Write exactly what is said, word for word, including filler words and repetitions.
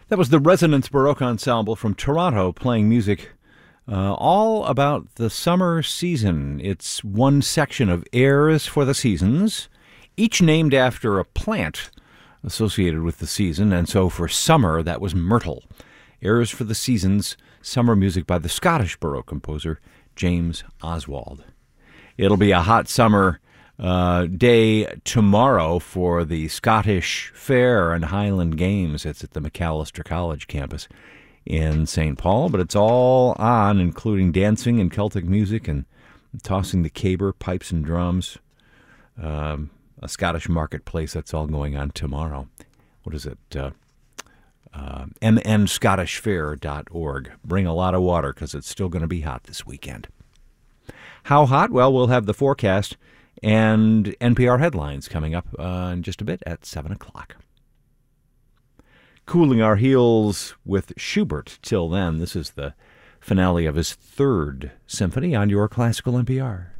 That was the Resonance Baroque Ensemble from Toronto playing music uh, all about the summer season. It's one section of Airs for the Seasons, each named after a plant associated with the season. And so for summer, that was myrtle. Airs for the Seasons, summer music by the Scottish Baroque composer James Oswald. It'll be a hot summer Uh, day tomorrow for the Scottish Fair and Highland Games. It's at the Macalester College campus in Saint Paul, but it's all on, including dancing and Celtic music and tossing the caber, pipes and drums. Um, a Scottish marketplace, that's all going on tomorrow. What is it? Uh, uh, m n scottish fair dot org. Bring a lot of water because it's still going to be hot this weekend. How hot? Well, we'll have the forecast and N P R headlines coming up uh, in just a bit at seven o'clock. Cooling our heels with Schubert till then. This is the finale of his third symphony on your Classical N P R.